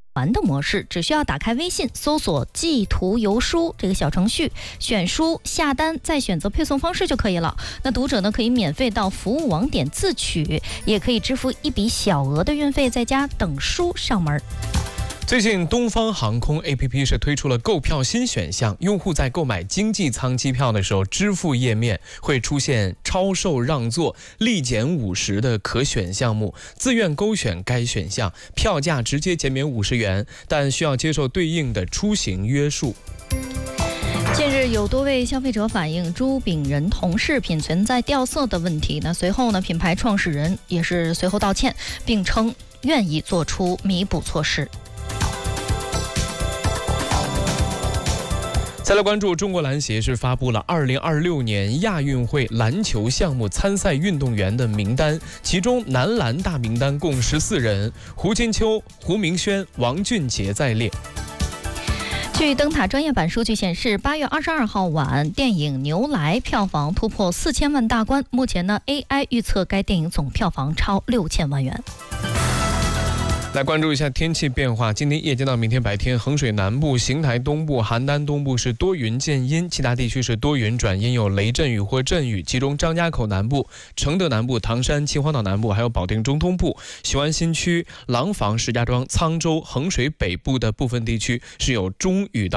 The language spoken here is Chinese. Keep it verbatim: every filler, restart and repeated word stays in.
玩的模式，只需要打开微信，搜索“寄图邮书”这个小程序，选书下单，再选择配送方式就可以了。那读者呢可以免费到服务网点自取，也可以支付一笔小额的运费，在家等书上门。 最近，东方航空 A P P 是推出了购票新选项，用户在购买经济舱机票的时候，支付页面会出现超售让座、立减五十的可选项目，自愿勾选该选项，票价直接减免五十元，但需要接受对应的出行约束。 近日，有多位消费者反映朱炳仁同饰品存在掉色的问题。那随后呢，品牌创始人也是随后道歉，并称愿意做出弥补措施。 再来关注中国篮协是发布了二零二六年亚运会篮球项目参赛运动员的名单，其中男篮大名单共十四人，胡金秋、胡明轩、王俊杰在列。 据灯塔专业版数据显示，八月二十二号晚，电影《牛来》票房突破四千万大关。目前呢 ，A I 预测该电影总票房超六千万元。 来关注一下天气变化，今天夜间到明天白天，衡水南部、邢台东部、邯郸东部是多云见阴，其他地区是多云转阴，有雷阵雨或阵雨，其中张家口南部、承德南部、唐山、秦皇岛南部还有保定中东部、雄安新区、廊坊、石家庄、沧州、衡水北部的部分地区是有中雨到